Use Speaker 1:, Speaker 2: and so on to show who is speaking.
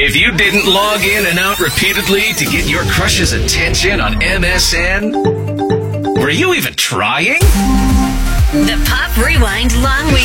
Speaker 1: If you didn't log in and out repeatedly to get your crush's attention on MSN, were you even trying?
Speaker 2: The Pop Rewind Long Weekend.